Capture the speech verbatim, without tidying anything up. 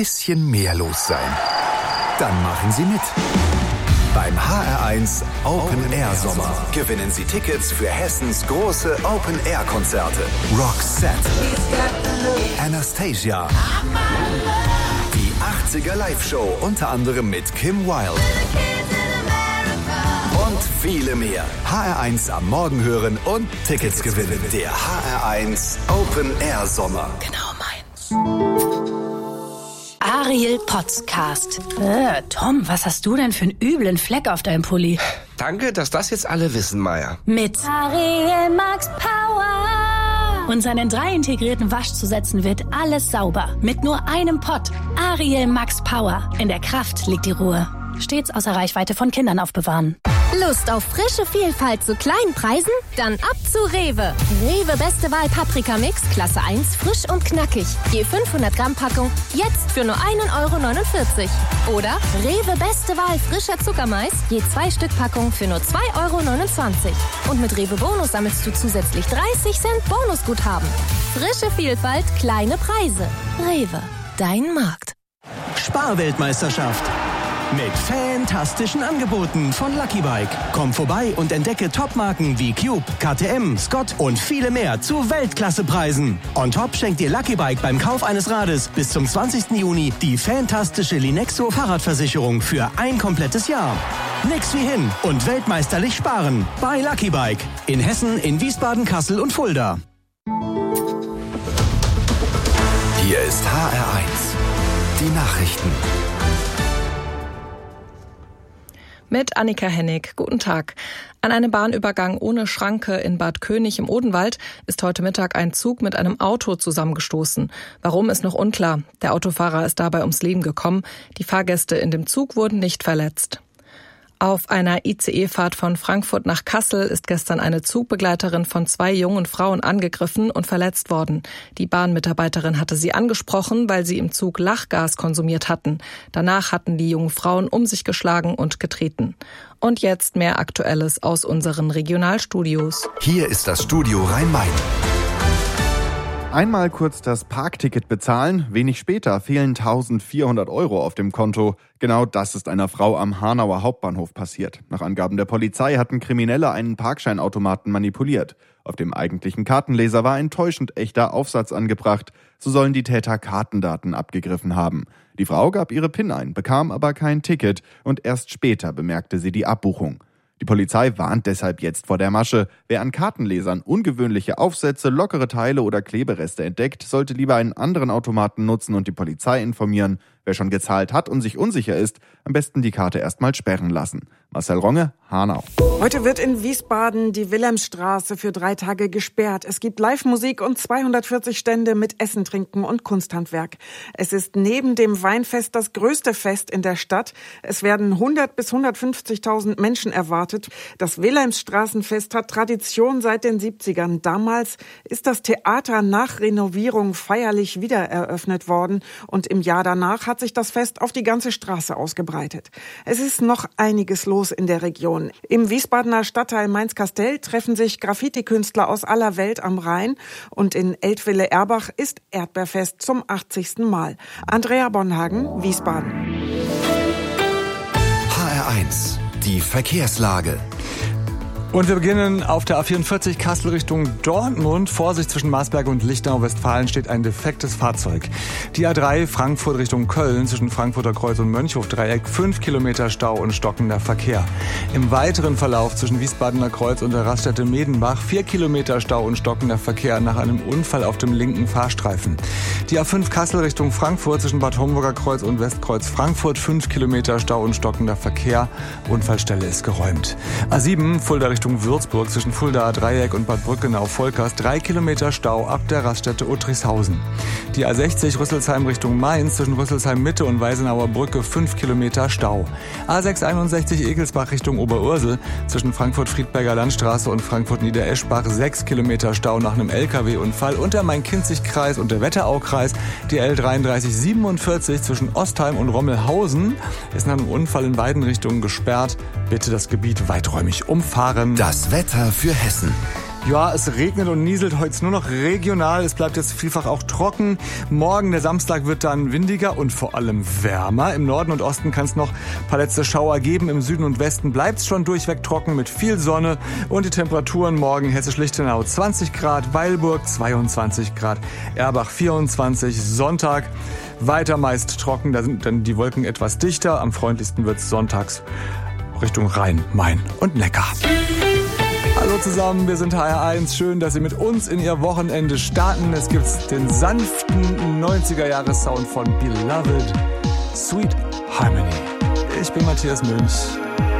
bisschen mehr los sein? Dann machen Sie mit. Beim H R eins Open Air Sommer gewinnen Sie Tickets für Hessens große Open Air Konzerte. Roxette, Anastasia, die achtziger Live-Show unter anderem mit Kim Wilde und viele mehr. H R eins am Morgen hören und Tickets gewinnen. Der H R eins Open Air Sommer. Genau meins. Ariel Podcast. Äh, Tom, was hast du denn für einen üblen Fleck auf deinem Pulli? Danke, dass das jetzt alle wissen, Maya. Mit Ariel Max Power. Und seinen drei integrierten Waschzusätzen wird alles sauber. Mit nur einem Pott. Ariel Max Power. In der Kraft liegt die Ruhe. Stets außer Reichweite von Kindern aufbewahren. Lust auf frische Vielfalt zu kleinen Preisen? Dann ab zu Rewe. Rewe Beste Wahl Paprika-Mix, Klasse eins, frisch und knackig. Je fünfhundert Gramm Packung, jetzt für nur ein Euro neunundvierzig. Oder Rewe Beste Wahl frischer Zuckermais, je zwei Stück Packung für nur zwei Euro neunundzwanzig. Und mit Rewe Bonus sammelst du zusätzlich dreißig Cent Bonusguthaben. Frische Vielfalt, kleine Preise. Rewe, dein Markt. Sparweltmeisterschaft. Mit fantastischen Angeboten von Lucky Bike. Komm vorbei und entdecke Topmarken wie Cube, K T M, Scott und viele mehr zu Weltklassepreisen. On top schenkt dir Lucky Bike beim Kauf eines Rades bis zum zwanzigsten Juni die fantastische Linexo Fahrradversicherung für ein komplettes Jahr. Nix wie hin und weltmeisterlich sparen bei Lucky Bike. In Hessen, in Wiesbaden, Kassel und Fulda. Hier ist H R eins. Die Nachrichten. Mit Annika Hennig. Guten Tag. An einem Bahnübergang ohne Schranke in Bad König im Odenwald ist heute Mittag ein Zug mit einem Auto zusammengestoßen. Warum, ist noch unklar. Der Autofahrer ist dabei ums Leben gekommen. Die Fahrgäste in dem Zug wurden nicht verletzt. Auf einer I C E-Fahrt von Frankfurt nach Kassel ist gestern eine Zugbegleiterin von zwei jungen Frauen angegriffen und verletzt worden. Die Bahnmitarbeiterin hatte sie angesprochen, weil sie im Zug Lachgas konsumiert hatten. Danach hatten die jungen Frauen um sich geschlagen und getreten. Und jetzt mehr Aktuelles aus unseren Regionalstudios. Hier ist das Studio Rhein-Main. Einmal kurz das Parkticket bezahlen, wenig später fehlen eintausendvierhundert Euro auf dem Konto. Genau das ist einer Frau am Hanauer Hauptbahnhof passiert. Nach Angaben der Polizei hatten Kriminelle einen Parkscheinautomaten manipuliert. Auf dem eigentlichen Kartenleser war ein täuschend echter Aufsatz angebracht. So sollen die Täter Kartendaten abgegriffen haben. Die Frau gab ihre PIN ein, bekam aber kein Ticket und erst später bemerkte sie die Abbuchung. Die Polizei warnt deshalb jetzt vor der Masche. Wer an Kartenlesern ungewöhnliche Aufsätze, lockere Teile oder Klebereste entdeckt, sollte lieber einen anderen Automaten nutzen und die Polizei informieren. Wer schon gezahlt hat und sich unsicher ist, am besten die Karte erstmal sperren lassen. Marcel Ronge, Hanau. Heute wird in Wiesbaden die Wilhelmstraße für drei Tage gesperrt. Es gibt Live-Musik und zweihundertvierzig Stände mit Essen, Trinken und Kunsthandwerk. Es ist neben dem Weinfest das größte Fest in der Stadt. Es werden hundert bis hundertfünfzigtausend Menschen erwartet. Das Wilhelmstraßenfest hat Tradition seit den siebzigern. Damals ist das Theater nach Renovierung feierlich wieder eröffnet worden und im Jahr danach hat sich das Fest auf die ganze Straße ausgebreitet. Es ist noch einiges los in der Region. Im Wiesbadener Stadtteil Mainz-Kastell treffen sich Graffiti-Künstler aus aller Welt am Rhein und in Eltville-Erbach ist Erdbeerfest zum achtzigsten Mal. Andrea Bonhagen, Wiesbaden. H R eins, die Verkehrslage. Und wir beginnen auf der A vierundvierzig Kassel Richtung Dortmund. Vorsicht, zwischen Marsberg und Lichtenau-Westfalen steht ein defektes Fahrzeug. Die A drei Frankfurt Richtung Köln zwischen Frankfurter Kreuz und Mönchhof-Dreieck. Fünf Kilometer Stau und stockender Verkehr. Im weiteren Verlauf zwischen Wiesbadener Kreuz und der Raststätte Medenbach. Vier Kilometer Stau und stockender Verkehr nach einem Unfall auf dem linken Fahrstreifen. Die A fünf Kassel Richtung Frankfurt zwischen Bad Homburger Kreuz und Westkreuz Frankfurt. Fünf Kilometer Stau und stockender Verkehr. Unfallstelle ist geräumt. A sieben Fulda Richtung Würzburg zwischen Fuldaer Dreieck und Bad Brückenau-Volkers. Drei Kilometer Stau ab der Raststätte Uttrichshausen. Die A sechzig Rüsselsheim Richtung Mainz zwischen Rüsselsheim Mitte und Weisenauer Brücke. Fünf Kilometer Stau. A sechshunderteinundsechzig Egelsbach Richtung Oberursel zwischen Frankfurt-Friedberger Landstraße und Frankfurt-Niedereschbach. Sechs Kilometer Stau nach einem L K W-Unfall. Und der Main-Kinzig-Kreis und der Wetteraukreis. Die L dreiunddreißig siebenundvierzig zwischen Ostheim und Rommelhausen ist nach einem Unfall in beiden Richtungen gesperrt. Bitte das Gebiet weiträumig umfahren. Das Wetter für Hessen. Ja, es regnet und nieselt heute nur noch regional. Es bleibt jetzt vielfach auch trocken. Morgen, der Samstag, wird dann windiger und vor allem wärmer. Im Norden und Osten kann es noch ein paar letzte Schauer geben. Im Süden und Westen bleibt es schon durchweg trocken mit viel Sonne. Und die Temperaturen morgen: Hessisch-Lichtenau zwanzig Grad, Weilburg zweiundzwanzig Grad, Erbach vierundzwanzig. Sonntag weiter meist trocken, da sind dann die Wolken etwas dichter. Am freundlichsten wird es sonntags Richtung Rhein, Main und Neckar. Hallo zusammen, wir sind H R eins. Schön, dass Sie mit uns in Ihr Wochenende starten. Es gibt den sanften neunziger-Jahres-Sound von Beloved, Sweet Harmony. Ich bin Matthias Münch.